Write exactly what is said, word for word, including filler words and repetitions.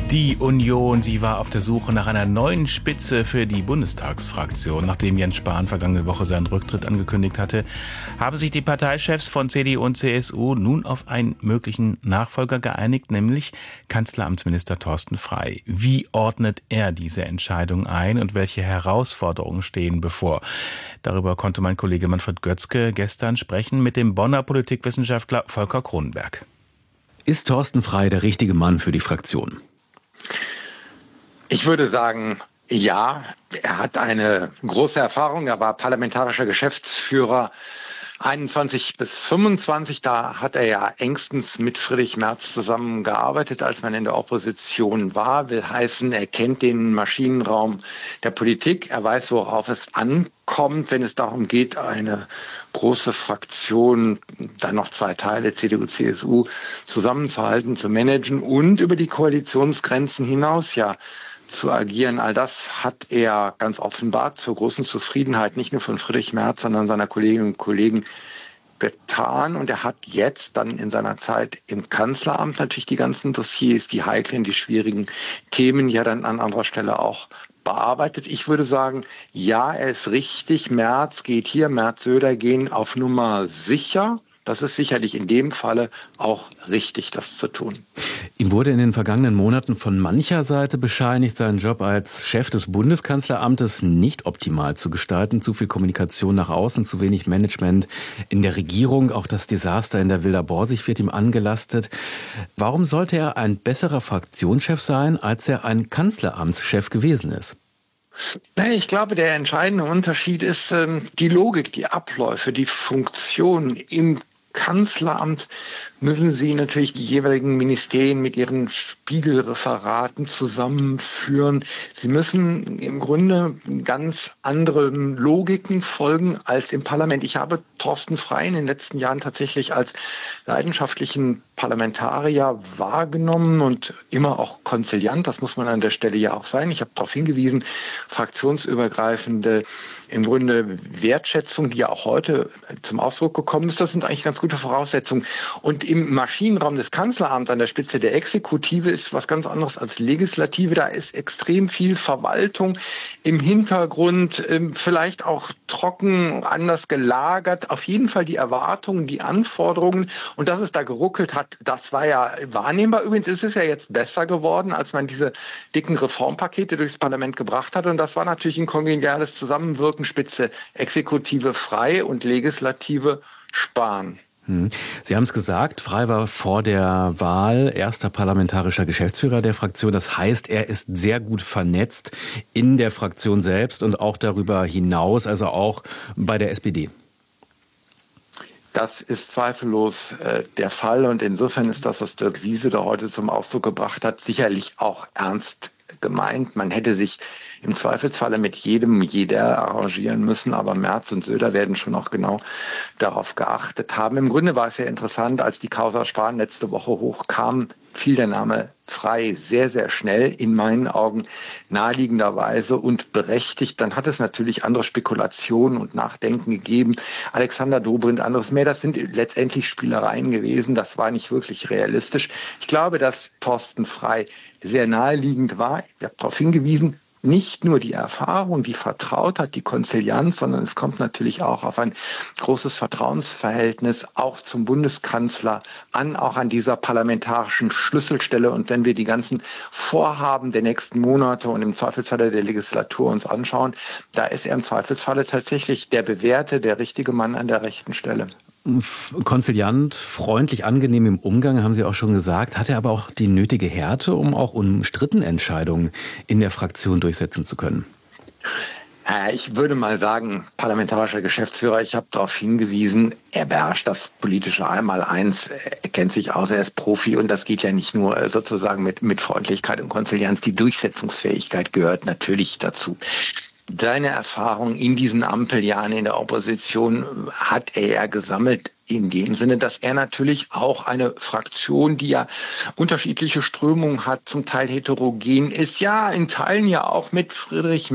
Die Union, sie war auf der Suche nach einer neuen Spitze für die Bundestagsfraktion. Nachdem Jens Spahn vergangene Woche seinen Rücktritt angekündigt hatte, haben sich die Parteichefs von C D U und C S U nun auf einen möglichen Nachfolger geeinigt, nämlich Kanzleramtsminister Thorsten Frey. Wie ordnet er diese Entscheidung ein und welche Herausforderungen stehen bevor? Darüber konnte mein Kollege Manfred Götzke gestern sprechen mit dem Bonner Politikwissenschaftler Volker Kronenberg. Ist Thorsten Frey der richtige Mann für die Fraktion? Ich würde sagen, ja, er hat eine große Erfahrung. Er war parlamentarischer Geschäftsführer einundzwanzig bis fünfundzwanzig. Da hat er ja engstens mit Friedrich Merz zusammengearbeitet, als man in der Opposition war. Will heißen, er kennt den Maschinenraum der Politik. Er weiß, worauf es ankommt, wenn es darum geht, eine große Fraktion, dann noch zwei Teile, C D U, C S U, zusammenzuhalten, zu managen und über die Koalitionsgrenzen hinaus ja zu agieren. All das hat er ganz offenbar zur großen Zufriedenheit nicht nur von Friedrich Merz, sondern seiner Kolleginnen und Kollegen getan. Und er hat jetzt dann in seiner Zeit im Kanzleramt natürlich die ganzen Dossiers, die heiklen, die schwierigen Themen ja dann an anderer Stelle auch bearbeitet. Ich würde sagen, ja, er ist richtig. Merz geht hier, Merz, Söder gehen auf Nummer sicher. Das ist sicherlich in dem Falle auch richtig, das zu tun. Ihm wurde in den vergangenen Monaten von mancher Seite bescheinigt, seinen Job als Chef des Bundeskanzleramtes nicht optimal zu gestalten. Zu viel Kommunikation nach außen, zu wenig Management in der Regierung. Auch das Desaster in der Villa Borsig wird ihm angelastet. Warum sollte er ein besserer Fraktionschef sein, als er ein Kanzleramtschef gewesen ist? Ich glaube, der entscheidende Unterschied ist ähm, die Logik, die Abläufe, die Funktion im Kanzleramt müssen Sie natürlich die jeweiligen Ministerien mit ihren Spiegelreferaten zusammenführen. Sie müssen im Grunde ganz anderen Logiken folgen als im Parlament. Ich habe Thorsten Frey in den letzten Jahren tatsächlich als leidenschaftlichen Parlamentarier wahrgenommen und immer auch konziliant. Das muss man an der Stelle ja auch sein. Ich habe darauf hingewiesen, fraktionsübergreifende im Grunde Wertschätzung, die ja auch heute zum Ausdruck gekommen ist. Das sind eigentlich ganz gute Voraussetzungen. Und im Maschinenraum des Kanzleramts an der Spitze der Exekutive ist was ganz anderes als Legislative. Da ist extrem viel Verwaltung im Hintergrund, vielleicht auch trocken, anders gelagert. Auf jeden Fall die Erwartungen, die Anforderungen. Und dass es da geruckelt hat, das war ja wahrnehmbar. Übrigens ist es ja jetzt besser geworden, als man diese dicken Reformpakete durchs Parlament gebracht hat. Und das war natürlich ein kongeniales Zusammenwirken, Spitze Exekutive Frey und Legislative Spahn. Sie haben es gesagt, Frey war vor der Wahl erster parlamentarischer Geschäftsführer der Fraktion. Das heißt, er ist sehr gut vernetzt in der Fraktion selbst und auch darüber hinaus, also auch bei der S P D. Das ist zweifellos äh, der Fall. Und insofern ist das, was Dirk Wiese da heute zum Ausdruck gebracht hat, sicherlich auch ernst gemeint. Man hätte sich im Zweifelsfalle mit jedem, jeder arrangieren müssen, aber Merz und Söder werden schon auch genau darauf geachtet haben. Im Grunde war es ja interessant, als die Causa Spahn letzte Woche hochkam, fiel der Name Frey sehr, sehr schnell, in meinen Augen naheliegenderweise und berechtigt. Dann hat es natürlich andere Spekulationen und Nachdenken gegeben. Alexander Dobrindt, anderes mehr, das sind letztendlich Spielereien gewesen. Das war nicht wirklich realistisch. Ich glaube, dass Thorsten Frey sehr naheliegend war. Ich habe darauf hingewiesen, nicht nur die Erfahrung, die Vertrautheit, die Konzilianz, sondern es kommt natürlich auch auf ein großes Vertrauensverhältnis auch zum Bundeskanzler an, auch an dieser parlamentarischen Schlüsselstelle. Und wenn wir die ganzen Vorhaben der nächsten Monate und im Zweifelsfalle der Legislatur uns anschauen, da ist er im Zweifelsfalle tatsächlich der bewährte, der richtige Mann an der rechten Stelle. Konziliant, freundlich, angenehm im Umgang, haben Sie auch schon gesagt. Hat er aber auch die nötige Härte, um auch umstrittene Entscheidungen in der Fraktion durchsetzen zu können? Ich würde mal sagen, parlamentarischer Geschäftsführer, ich habe darauf hingewiesen, er beherrscht das politische Einmaleins, er kennt sich aus, er ist Profi und das geht ja nicht nur sozusagen mit, mit Freundlichkeit und Konzilianz. Die Durchsetzungsfähigkeit gehört natürlich dazu. Seine Erfahrung in diesen Ampeljahren in der Opposition hat er ja gesammelt in dem Sinne, dass er natürlich auch eine Fraktion, die ja unterschiedliche Strömungen hat, zum Teil heterogen ist, ja in Teilen ja auch mit Friedrich